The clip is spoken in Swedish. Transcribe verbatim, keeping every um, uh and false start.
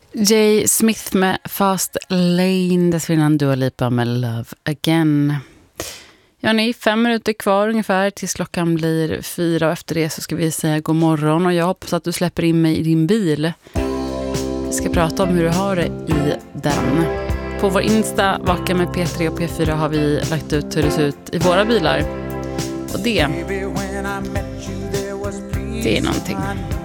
Jay Smith med Fast Lane, dessförinnan Dua Lipa med Love Again. Ja, ni fem minuter kvar ungefär tills klockan blir fyra och efter det så ska vi säga god morgon och jag hoppas att du släpper in mig i din bil. Vi ska prata om hur du har det i den. På vår Insta, Vaka med P tre och P fyra, har vi lagt ut hur det ser ut i våra bilar. Och det, det är någonting.